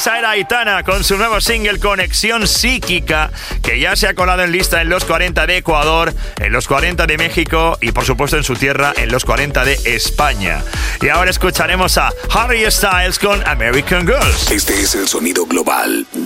Esa era Aitana con su nuevo single Conexión Psíquica, que ya se ha colado en lista en los 40 de Ecuador, en los 40 de México y por supuesto en su tierra en los 40 de España. Y ahora escucharemos a Harry Styles con American Girls. Este es el sonido global